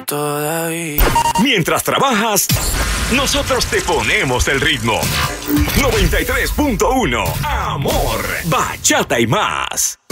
todavía. Mientras trabajas, nosotros te ponemos el ritmo. 93.1 Amor, bachata y más.